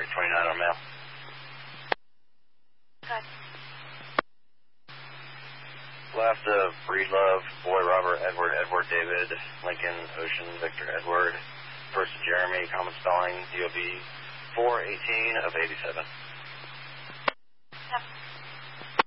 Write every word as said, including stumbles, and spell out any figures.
eight twenty-nine on mail. Good. Left of Breedlove, Boy Robert, Edward, Edward, David, Lincoln, Ocean, Victor, Edward. First of Jeremy, common spelling, D O B four eighteen of eighty-seven. Yep.